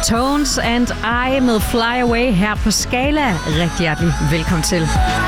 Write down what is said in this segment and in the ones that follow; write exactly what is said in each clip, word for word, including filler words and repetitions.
Tones and I med Fly Away her på Skala. Rigtig hjertelig velkommen til.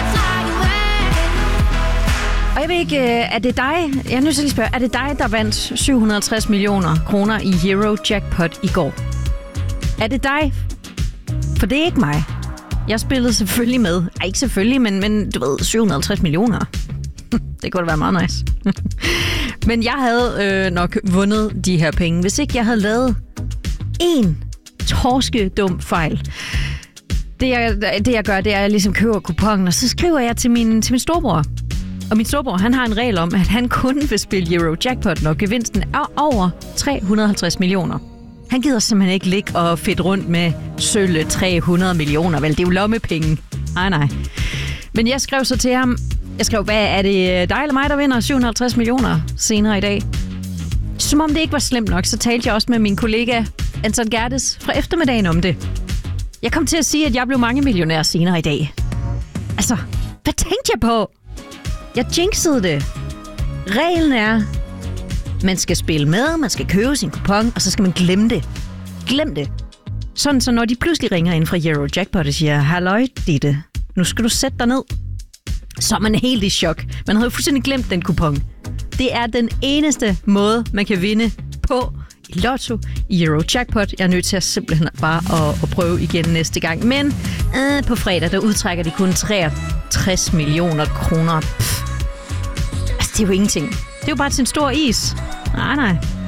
Og jeg ved ikke, er det dig, jeg er nødt til at lige spørge, er det dig, der vandt syv hundrede og halvtreds millioner kroner i Euro Jackpot i går? Er det dig? For det er ikke mig. Jeg spillede selvfølgelig med. Ej, ikke selvfølgelig, men, men du ved, syv hundrede og halvtreds millioner. Det kunne da være meget nice. Men jeg havde øh, nok vundet de her penge, hvis ikke jeg havde lavet en torskedum fejl. Det jeg, det jeg gør, det er, at jeg ligesom køber kuponen, og så skriver jeg til min, til min storebror. Og min storebror, han har en regel om, at han kun vil spille Euro Jackpot, når gevinsten er over tre hundrede og halvtreds millioner. Han gider simpelthen ikke ligge og fedt rundt med sølle tre hundrede millioner. Vel, det er jo lommepenge. Nej, nej. Men jeg skrev så til ham, jeg skrev, hvad er det dig eller mig, der vinder syv hundrede og halvtreds millioner senere i dag? Som om det ikke var slemt nok, så talte jeg også med min kollega Anton Gerdes fra eftermiddagen om det. Jeg kom til at sige, at jeg blev mange millionær senere i dag. Altså, hvad tænkte jeg på? Jeg jinxede det. Reglen er, man skal spille med, man skal købe sin kupon, og så skal man glemme det. Glem det. Sådan, så når de pludselig ringer ind fra Euro Jackpot og siger, halløj, Ditte, nu skal du sætte dig ned. Så er man helt i chok. Man havde jo fuldstændig glemt den kupon. Det er den eneste måde, man kan vinde på i Lotto, i Euro Jackpot. Jeg er nødt til at simpelthen bare at, at prøve igen næste gang. Men øh, på fredag, der udtrækker de kun treogtres millioner kroner. Pff. Altså, det er jo ingenting. Det er jo bare til en stor is. Nej, nej.